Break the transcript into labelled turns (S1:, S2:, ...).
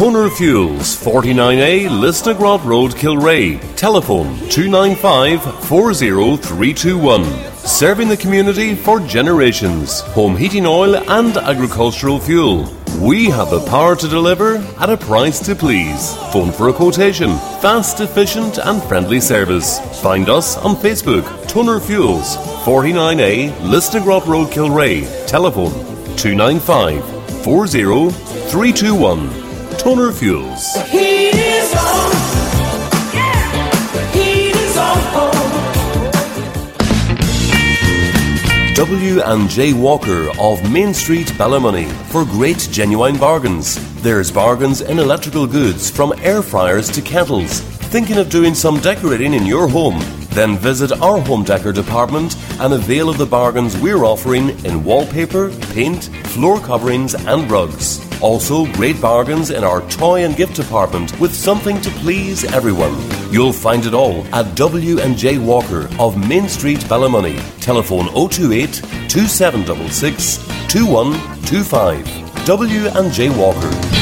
S1: Toner Fuels, 49A Lisnagrot Road, Kilray. Telephone 295 40321. Serving the community for generations. Home heating oil and agricultural fuel. We have the power to deliver at a price to please. Phone for a quotation. Fast, efficient and friendly service. Find us on Facebook. Toner Fuels, 49A Lisnagrot Road, Kilray. Telephone 295 40321. Toner Fuels.
S2: The heat is on. Yeah. The heat is on.
S1: W&J Walker of Main Street, Ballymoney for great genuine bargains. There's bargains in electrical goods from air fryers to kettles. Thinking of doing some decorating in your home? Then visit our home decor department and avail of the bargains we're offering in wallpaper, paint, floor coverings and rugs. Also, great bargains in our toy and gift department with something to please everyone. You'll find it all at W&J Walker of Main Street, Ballymoney. Telephone 028 2766 2125. W&J Walker.